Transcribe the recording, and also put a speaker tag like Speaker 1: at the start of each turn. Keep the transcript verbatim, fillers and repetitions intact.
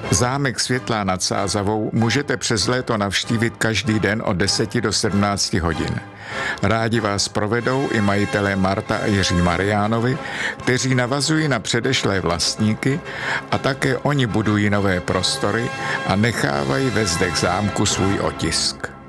Speaker 1: Zámek Světlá nad Sázavou můžete přes léto navštívit každý den od deseti do sedmnácti hodin. Rádi vás provedou i majitelé Marta a Jiří Mariánovi, kteří navazují na předešlé vlastníky a také oni budují nové prostory a nechávají ve zdech zámku svůj otisk.